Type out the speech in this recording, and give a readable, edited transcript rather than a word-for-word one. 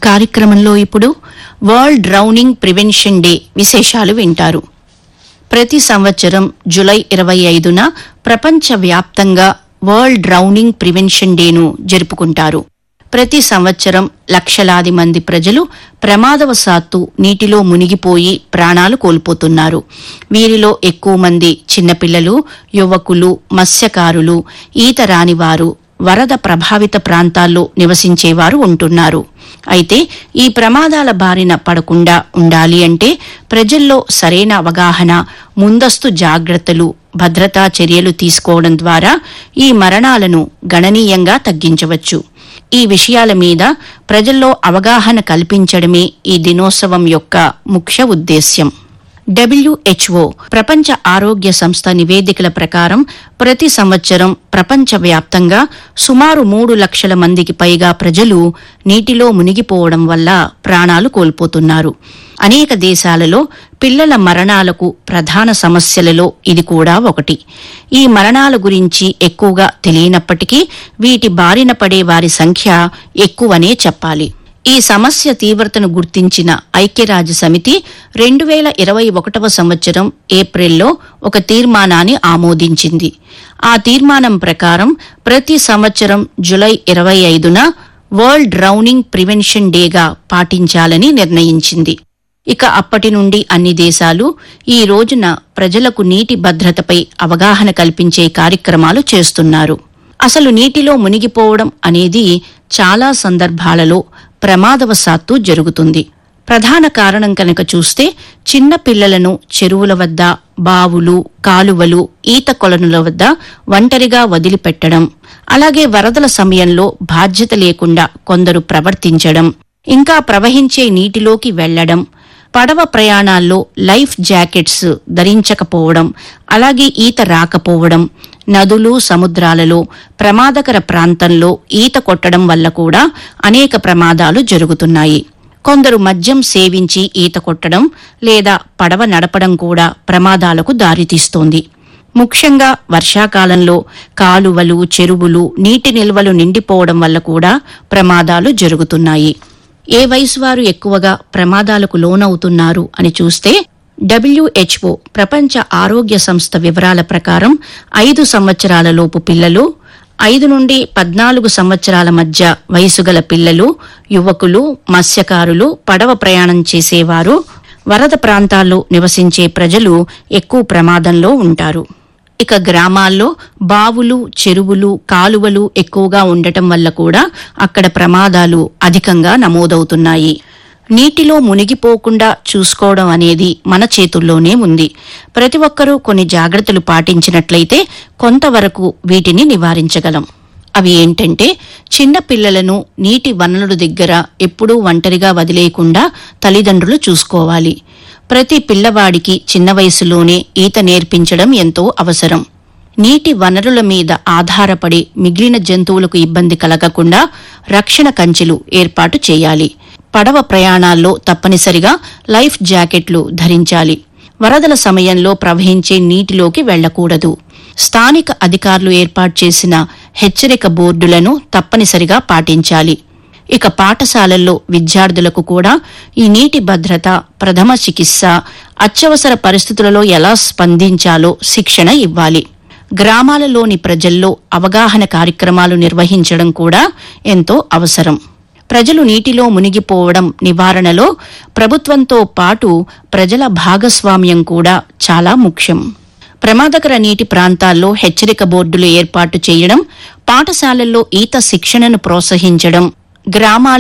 కార్యక్రమంలో ఇప్పుడు world drowning prevention day విశేషాలు వింటారు. ప్రతి సంవత్సరం జూలై 25న ప్రపంచవ్యాప్తంగా వరల్డ్ డ్రౌనింగ్ ప్రివెన్షన్ డేను జరుపుకుంటారు. ప్రతి సంవత్సరం లక్షలాది మంది ప్రజలు ప్రమాదవశాత్తు నీటిలో మునిగిపోయి ప్రాణాలు కోల్పోతున్నారు. వీరిలో ఎక్కువ మంది చిన్నపిల్లలు, యువకులు, మత్స్యకారులు, ఈత రానివారు, వరద ప్రభావిత ప్రాంతాల్లో నివసించేవారు ఉంటున్నారు. అయితే ఈ ప్రమాదాల బారిన పడకుండా ఉండాలి అంటే ప్రజల్లో సరైన అవగాహన, ముందస్తు జాగ్రత్తలు, భద్రతా చర్యలు తీసుకోవడం ద్వారా ఈ మరణాలను గణనీయంగా తగ్గించవచ్చు. ఈ విషయాల మీద ప్రజల్లో అవగాహన కల్పించడమే ఈ దినోత్సవం యొక్క ముఖ్య ఉద్దేశ్యం. WHO ప్రపంచ ఆరోగ్య సంస్థ నివేదికల ప్రకారం ప్రతి సంవత్సరం ప్రపంచవ్యాప్తంగా సుమారు 3 లక్షల మందికి పైగా ప్రజలు నీటిలో మునిగిపోవడం వల్ల ప్రాణాలు కోల్పోతున్నారు. అనేక దేశాలలో పిల్లల మరణాలకు ప్రధాన సమస్యలలో ఇది కూడా ఒకటి. ఈ మరణాల గురించి ఎక్కువగా తెలియనప్పటికీ వీటి బారిన పడే వారి సంఖ్య ఎక్కువనే చెప్పాలి. ఈ సమస్య తీవ్రతను గుర్తించిన ఐక్యరాజ్య సమితి 2021వ సంవత్సరం ఏప్రిల్లో ఒక తీర్మానాన్ని ఆమోదించింది. ఆ తీర్మానం ప్రకారం ప్రతి సంవత్సరం జూలై 25న వరల్డ్ డ్రౌనింగ్ ప్రివెన్షన్ డేగా పాటించాలని నిర్ణయించింది. ఇక అప్పటి నుండి అన్ని దేశాలు ఈ రోజున ప్రజలకు నీటి భద్రతపై అవగాహన కల్పించే కార్యక్రమాలు చేస్తున్నారు. అసలు నీటిలో మునిగిపోవడం అనేది చాలా సందర్భాలలో ప్రమాదవశాత్తు జరుగుతుంది. ప్రధాన కారణం కనుక చూస్తే చిన్న పిల్లలను చెరువుల వద్ద, బావులు, కాలువలు, ఈత కొలనుల వద్ద ఒంటరిగా వదిలిపెట్టడం, అలాగే వరదల సమయంలో బాధ్యత లేకుండా కొందరు ప్రవర్తించడం, ఇంకా ప్రవహించే నీటిలోకి వెళ్లడం, పడవ ప్రయాణాల్లో లైఫ్ జాకెట్స్ ధరించకపోవడం, అలాగే ఈత రాకపోవడం, నదులు, సముద్రాలలో ప్రమాదకర ప్రాంతంలో ఈత కొట్టడం వల్ల కూడా అనేక ప్రమాదాలు జరుగుతున్నాయి. కొందరు మద్యం సేవించి ఈత కొట్టడం లేదా పడవ నడపడం కూడా ప్రమాదాలకు దారితీస్తోంది. ముఖ్యంగా వర్షాకాలంలో కాలువలు, చెరువులు, నీటి నిల్వలు నిండిపోవడం వల్ల కూడా ప్రమాదాలు జరుగుతున్నాయి. ఏ వయసు వారు ఎక్కువగా ప్రమాదాలకు లోనవుతున్నారు అని చూస్తే WHO ప్రపంచ ఆరోగ్య సంస్థ వివరాల ప్రకారం 5 సంవత్సరాల లోపు పిల్లలు, 5 నుండి 14 సంవత్సరాల మధ్య వయసుగల పిల్లలు, యువకులు, మత్స్యకారులు, పడవ ప్రయాణం చేసేవారు, వరద ప్రాంతాల్లో నివసించే ప్రజలు ఎక్కువ ప్రమాదంలో ఉంటారు. ఇక గ్రామాల్లో బావులు, చెరువులు, కాలువలు ఎక్కువగా ఉండటం వల్ల కూడా అక్కడ ప్రమాదాలు అధికంగా నమోదవుతున్నాయి. నీటిలో మునిగిపోకుండా చూసుకోవడం అనేది మన చేతుల్లోనే ఉంది. ప్రతి ఒక్కరూ కొన్ని జాగ్రత్తలు పాటించినట్లయితే కొంతవరకు వీటిని నివారించగలం. అవి ఏంటంటే, చిన్న పిల్లలను నీటి వనరుల దగ్గర ఎప్పుడూ ఒంటరిగా వదిలేయకుండా తల్లిదండ్రులు చూసుకోవాలి. ప్రతి పిల్లవాడికి చిన్న వయసులోనే ఈత నేర్పించడం ఎంతో అవసరం. నీటి వనరుల మీద ఆధారపడి మిగిలిన జంతువులకు ఇబ్బంది కలగకుండా రక్షణ కంచెలు ఏర్పాటు చేయాలి. పడవ ప్రయాణాల్లో తప్పనిసరిగా లైఫ్ జాకెట్లు ధరించాలి. వరదల సమయంలో ప్రవహించే నీటిలోకి వెళ్లకూడదు. స్థానిక అధికారులు ఏర్పాటు చేసిన హెచ్చరిక బోర్డులను తప్పనిసరిగా పాటించాలి. ఇక పాఠశాలల్లో విద్యార్థులకు కూడా ఈ నీటి భద్రత, ప్రథమ చికిత్స, అత్యవసర పరిస్థితులలో ఎలా స్పందించాలో శిక్షణ ఇవ్వాలి. గ్రామాలలోని ప్రజల్లో అవగాహన కార్యక్రమాలు నిర్వహించడం కూడా ఎంతో అవసరం. ప్రజలు నీటిలో మునిగిపోవడం నివారణలో ప్రభుత్వంతో పాటు ప్రజల భాగస్వామ్యం కూడా చాలా ముఖ్యం. ప్రమాదకర నీటి ప్రాంతాల్లో హెచ్చరిక బోర్డులు ఏర్పాటు చేయడం, పాఠశాలల్లో ఈత శిక్షణను ప్రోత్సహించడం, గ్రామాల